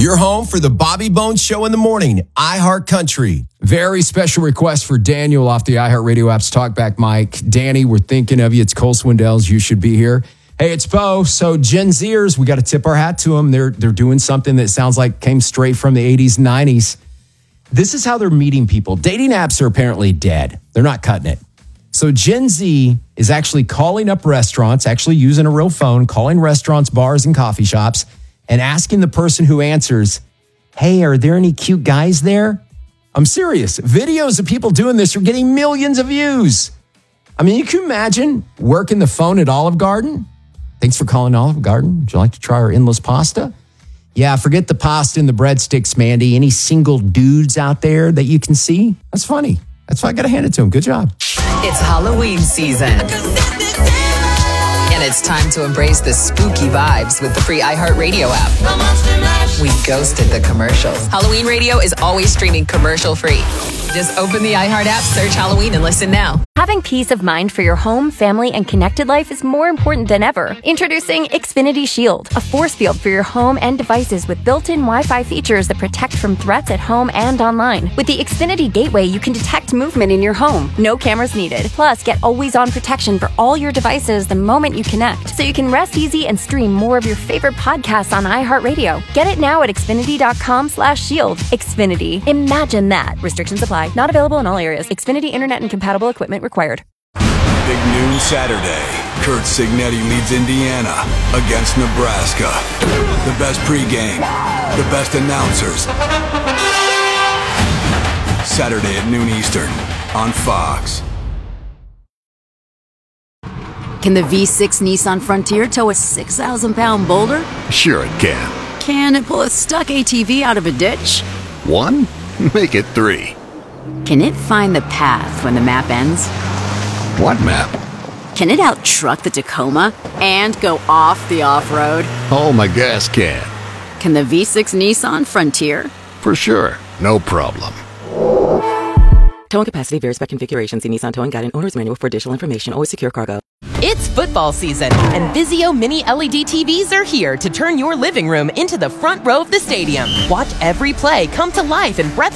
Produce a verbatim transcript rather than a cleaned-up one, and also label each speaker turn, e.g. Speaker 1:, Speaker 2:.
Speaker 1: Your home for the Bobby Bones Show in the morning, iHeart Country.
Speaker 2: Very special request for Daniel off the iHeartRadio app's Talkback Mike. Danny, we're thinking of you. It's Cole Swindell's. You should be here. Hey, it's Bo. So Gen Zers, we got to tip our hat to them. They're, they're doing something that sounds like came straight from the eighties and nineties. This is how they're meeting people. Dating apps are apparently dead. They're not cutting it. So Gen Z is actually calling up restaurants, actually using a real phone, calling restaurants, bars, and coffee shops, and asking the person who answers, hey, are there any cute guys there? I'm serious. Videos of people doing this are getting millions of views. I mean, you can imagine working the phone at Olive Garden. Thanks for calling Olive Garden. Would you like to try our endless pasta? Yeah, forget the pasta and the breadsticks, Mandy. Any single dudes out there that you can see? That's funny. That's why I got to hand it to him. Good job.
Speaker 3: It's Halloween season. And it's time to embrace the spooky vibes with the free iHeartRadio app. We ghosted the commercials. Halloween Radio is always streaming commercial-free. Just open the iHeart app, search Halloween, and listen now.
Speaker 4: Having peace of mind for your home, family, and connected life is more important than ever. Introducing Xfinity Shield, a force field for your home and devices with built-in Wi-Fi features that protect from threats at home and online. With the Xfinity Gateway, you can detect movement in your home. No cameras needed. Plus, get always-on protection for all your devices the moment you connect, so you can rest easy and stream more of your favorite podcasts on iHeartRadio. Get it now at Xfinity.com slash shield. Xfinity. Imagine that. Restrictions apply. Not available in all areas. Xfinity Internet and compatible equipment required.
Speaker 5: Big noon Saturday. Kurt Signetti leads Indiana against Nebraska. The best pregame, the best announcers. Saturday at noon Eastern on Fox.
Speaker 6: Can the V six Nissan Frontier tow a six thousand pound boulder?
Speaker 7: Sure it can.
Speaker 6: Can it pull a stuck A T V out of a ditch?
Speaker 7: One? Make it three.
Speaker 6: Can it find the path when the map ends?
Speaker 7: What map?
Speaker 6: Can it out-truck the Tacoma and go off the off-road?
Speaker 7: Oh, my gas can.
Speaker 6: Can the V six Nissan Frontier?
Speaker 7: For sure. No problem.
Speaker 8: Towing capacity varies by configuration. See Nissan Towing Guide and Owner's Manual for additional information. Always secure cargo.
Speaker 9: It's football season, and Vizio Mini L E D T Vs are here to turn your living room into the front row of the stadium. Watch every play come to life in breath